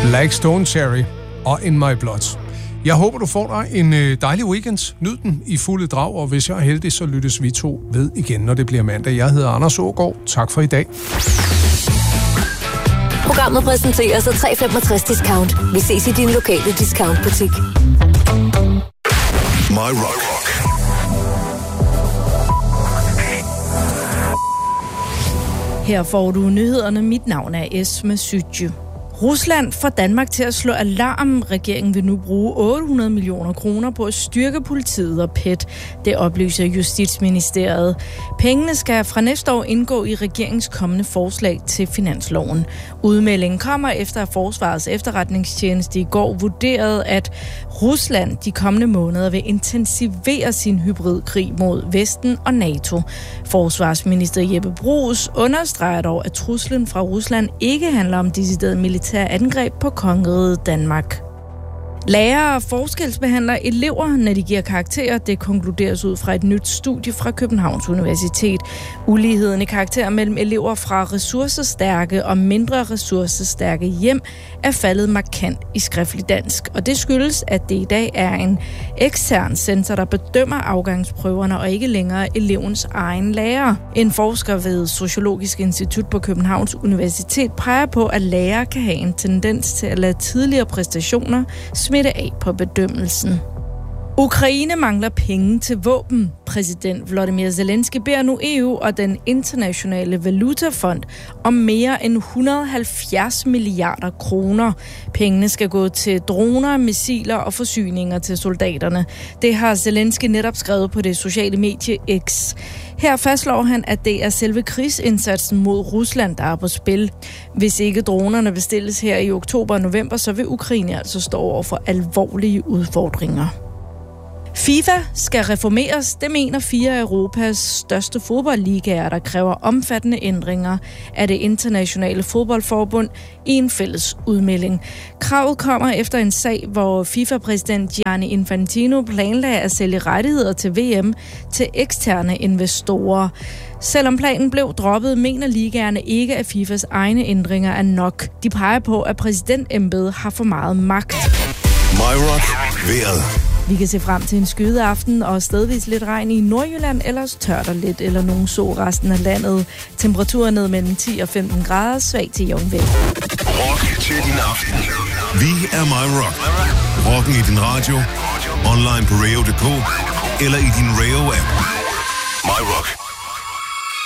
Like Stone Cherry og In My Blood. Jeg håber, du får dig en dejlig weekend. Nyd den i fulde drag, og hvis jeg er heldig, så lyttes vi to ved igen, når det bliver mandag. Jeg hedder Anders Aagaard. Tak for i dag. Programmet præsenterer sig 365 Discount. Vi ses i din lokale discountbutik. My Rock. Her får du nyhederne. Mit navn er Esme Sytje. Rusland får Danmark til at slå alarm. Regeringen vil nu bruge 800 millioner kroner på at styrke politiet og PET. Det oplyser Justitsministeriet. Pengene skal fra næste år indgå i regeringens kommende forslag til finansloven. Udmeldingen kommer efter, at Forsvarets efterretningstjeneste i går vurderede, at Rusland de kommende måneder vil intensivere sin hybridkrig mod Vesten og NATO. Forsvarsminister Jeppe Bruus understreger dog, at truslen fra Rusland ikke handler om decideret militær angreb på kongeriget Danmark. Lærere forskelsbehandler elever, når de giver karakterer. Det konkluderes ud fra et nyt studie fra Københavns Universitet. Uligheden i karakterer mellem elever fra ressourcestærke og mindre ressourcestærke hjem er faldet markant i skriftlig dansk. Og det skyldes, at det i dag er en ekstern censor, der bedømmer afgangsprøverne og ikke længere elevens egen lærer. En forsker ved Sociologisk Institut på Københavns Universitet peger på, at lærere kan have en tendens til at lade tidligere præstationer smitte af på bedømmelsen. Ukraine mangler penge til våben. Præsident Volodymyr Zelensky beder nu EU og den internationale valutafond om mere end 170 milliarder kroner. Pengene skal gå til droner, missiler og forsyninger til soldaterne. Det har Zelensky netop skrevet på det sociale medie X. Her fastslår han, at det er selve krigsindsatsen mod Rusland, der er på spil. Hvis ikke dronerne bestilles her i oktober og november, så vil Ukraine altså stå over for alvorlige udfordringer. FIFA skal reformeres. Det mener 4 af Europas største fodboldligaer, der kræver omfattende ændringer af det internationale fodboldforbund i en fælles udmelding. Kravet kommer efter en sag, hvor FIFA-præsident Gianni Infantino planlagde at sælge rettigheder til VM til eksterne investorer. Selvom planen blev droppet, mener ligaerne ikke, at FIFAs egne ændringer er nok. De peger på, at præsidentembedet har for meget magt. My Rock. Vejret. Vi kan se frem til en skyde aften og stedvis lidt regn i Nordjylland, ellers tør der lidt eller nogen sol resten af landet. Temperaturer ned mellem 10 og 15 grader, svag til jævn vind. Rock til din aften. Vi er My Rock. Rocken i din radio, online på radio.dk eller i din radio-app. My Rock.